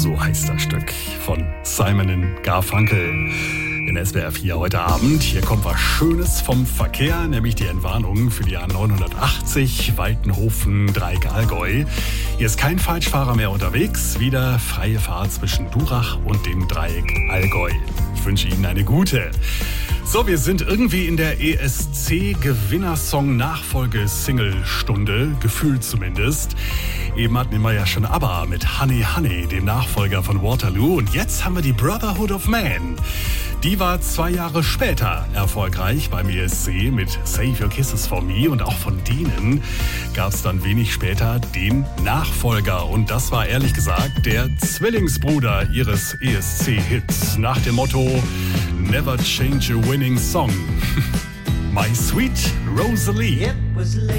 So heißt das Stück von Simon & Garfunkel in SWR 4 heute Abend. Hier kommt was Schönes vom Verkehr, nämlich die Entwarnung für die A980 Waltenhofen-Dreieck Allgäu. Hier ist kein Falschfahrer mehr unterwegs, wieder freie Fahrt zwischen Durach und dem Dreieck Allgäu. Ich wünsche Ihnen eine gute. So, wir sind irgendwie in der ESC-Gewinnersong-Nachfolge-Single-Stunde, gefühlt zumindest. Eben hatten wir ja schon ABBA mit Honey Honey, dem Nachfolger von Waterloo. Und jetzt haben wir die Brotherhood of Man. Die war 2 Jahre später erfolgreich beim ESC mit Save Your Kisses for Me. Und auch von denen gab es dann wenig später den Nachfolger. Und das war ehrlich gesagt der Zwillingsbruder ihres ESC-Hits nach dem Motto Never Change a Winning Song. My Sweet Rosalie. It was late